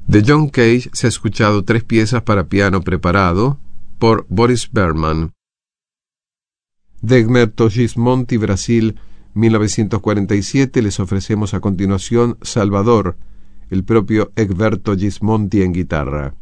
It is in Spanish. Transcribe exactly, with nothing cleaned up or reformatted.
De John Cage se ha escuchado tres piezas para piano preparado por Boris Berman. De Egberto Gismonti, Brasil, mil novecientos cuarenta y siete, les ofrecemos a continuación Salvador, el propio Egberto Gismonti en guitarra.